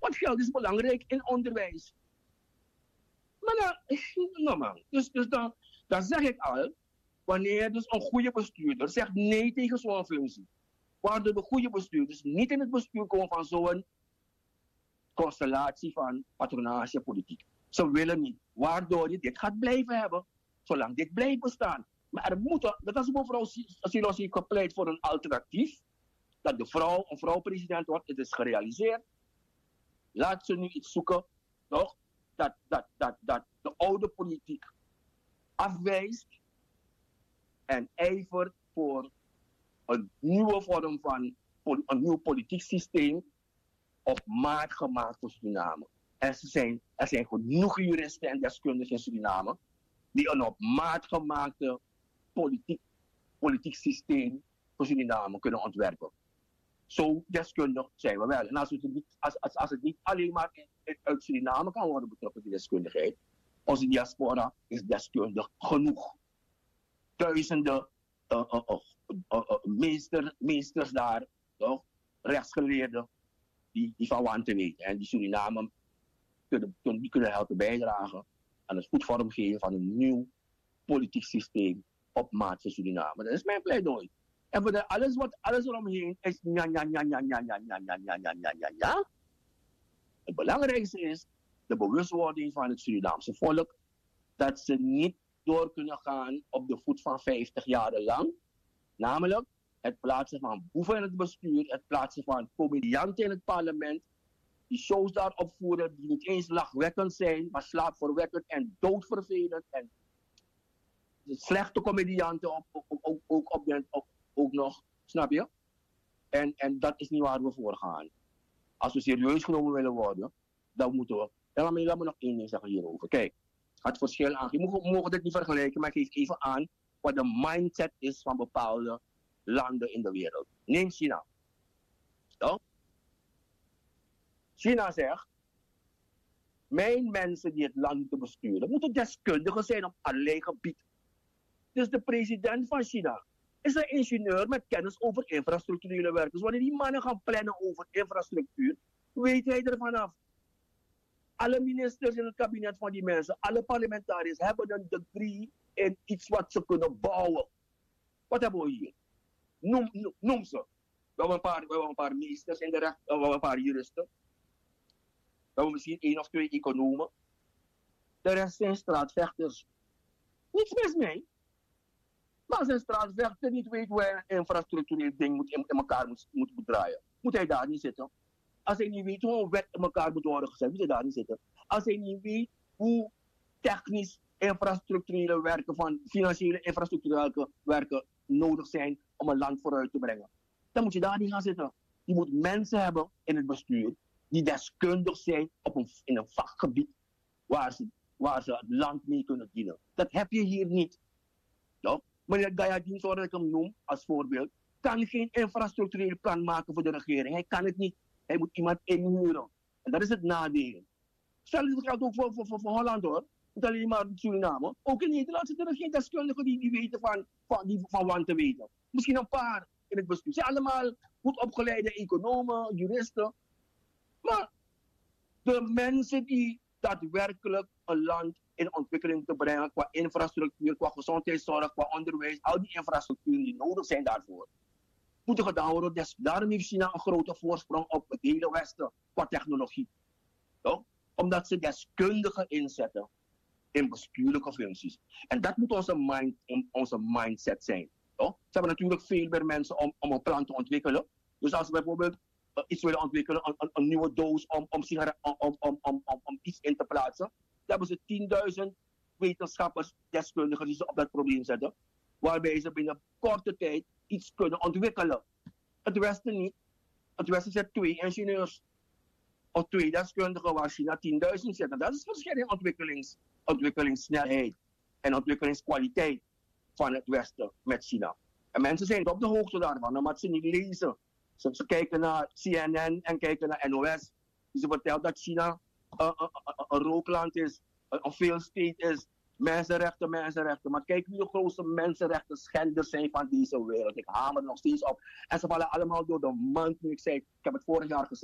Want geld is belangrijk in onderwijs. Maar nou man, dus dan zeg ik al, wanneer dus een goede bestuurder zegt nee tegen zo'n functie, waardoor de goede bestuurders niet in het bestuur komen van zo'n constellatie van patronagepolitiek. Ze willen niet, waardoor je dit gaat blijven hebben, zolang dit blijft bestaan. Maar er moet, dat is mevrouw Silosi gepleit voor een alternatief, dat een vrouw president wordt, het is gerealiseerd. Laat ze nu iets zoeken, toch? Dat de oude politiek afwijst en ijvert voor een nieuwe vorm van een nieuw politiek systeem op maat gemaakt voor Suriname. Er zijn genoeg juristen en deskundigen in Suriname die een op maat gemaakte politiek systeem voor Suriname kunnen ontwerpen. Zo deskundig zijn we wel. En als het niet alleen maar uit Suriname kan worden betrokken, die deskundigheid, onze diaspora is deskundig genoeg. Duizenden meesters daar, toch? Rechtsgeleerden, die van wanten weten. En die Suriname kunnen helpen bijdragen aan het goed vormgeven van een nieuw politiek systeem op maat van Suriname. Dat is mijn pleidooi. En voor alles eromheen is ja. Het belangrijkste is de bewustwording van het Surinaamse volk dat ze niet door kunnen gaan op de voet van 50 jaar lang. Namelijk het plaatsen van boeven in het bestuur, het plaatsen van comedianten in het parlement, die shows daar opvoeren die niet eens lachwekkend zijn, maar slaapverwekkend en doodvervelend en slechte comedianten ook nog, snap je? En dat is niet waar we voor gaan. Als we serieus genomen willen worden, dan moeten we. Laat me nog één ding zeggen hierover. Kijk, het verschil aan. We mogen dit niet vergelijken, maar ik geef even aan wat de mindset is van bepaalde landen in de wereld. Neem China. Ja? China zegt, mijn mensen die het land moeten besturen, moeten deskundigen zijn op allerlei gebieden. Dus de president van China is een ingenieur met kennis over infrastructurele werken. Dus wanneer die mannen gaan plannen over infrastructuur, weet hij er vanaf. Alle ministers in het kabinet van die mensen, alle parlementariërs hebben een degree in iets wat ze kunnen bouwen. Wat hebben we hier? Noem ze. We hebben een paar ministers in de recht, we hebben een paar juristen. We hebben misschien 1 of 2 economen. De rest zijn straatvechters. Niets mis mee. Maar als een straatvechter niet weet hoe hij een infrastructureel ding in elkaar moet draaien, moet hij daar niet zitten. Als hij niet weet hoe een wet in elkaar moet worden gezet, moet hij daar niet zitten. Als hij niet weet hoe technisch infrastructurele werken van financiële infrastructurele werken nodig zijn om een land vooruit te brengen, dan moet je daar niet gaan zitten. Je moet mensen hebben in het bestuur die deskundig zijn in een vakgebied waar ze het land mee kunnen dienen. Dat heb je hier niet. Ja? Meneer Gayadin, zoals ik hem noem als voorbeeld, kan geen infrastructureel plan maken voor de regering. Hij kan het niet. Hij moet iemand inhuren. En dat is het nadeel. Stel dit geldt ook voor Holland hoor. Niet alleen maar Suriname. Ook in Nederland zitten er geen deskundigen die weten van want te weten. Misschien een paar in het bestuur. Ze zijn allemaal goed opgeleide economen, juristen. Maar de mensen die daadwerkelijk een land in ontwikkeling te brengen qua infrastructuur, qua gezondheidszorg, qua onderwijs, al die infrastructuren die nodig zijn daarvoor, moeten gedaan worden. Dus daarom heeft China een grote voorsprong op het hele Westen qua technologie. Toch? Omdat ze deskundigen inzetten in bestuurlijke functies. En dat moet onze mindset zijn. Toch? Ze hebben natuurlijk veel meer mensen om een plan te ontwikkelen. Dus als we bijvoorbeeld iets willen ontwikkelen, een nieuwe doos om iets in te plaatsen, dan hebben ze 10.000 wetenschappers, deskundigen die ze op dat probleem zetten, waarbij ze binnen korte tijd iets kunnen ontwikkelen. Het Westen niet. Het Westen zet 2 ingenieurs of 2 deskundigen waar China 10.000 zet. Dat is verschil in ontwikkelingssnelheid en ontwikkelingskwaliteit van het Westen met China. En mensen zijn op de hoogte daarvan, omdat ze niet lezen. Ze kijken naar CNN en kijken naar NOS. Ze vertelt dat China een rookland is, een failed state is. Mensenrechten. Maar kijk wie de grootste mensenrechten schenders zijn van deze wereld. Ik hamer er nog steeds op. En ze vallen allemaal door de mand. Ik heb het vorig jaar gezegd.